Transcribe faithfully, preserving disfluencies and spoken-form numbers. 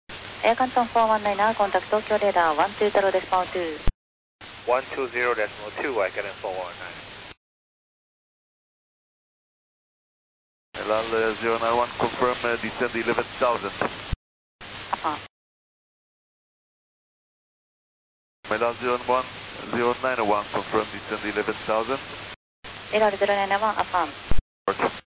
Air Canton four one nine R, contact Tokyo radar one two zero decimal two. one two zero decimal two, Air Canton four one nine. L L zero nine one, confirm uh, descend eleven thousand. Affirm. L L zero one zero nine one, confirm descend eleven thousand. L L zero nine one, affirm. Report.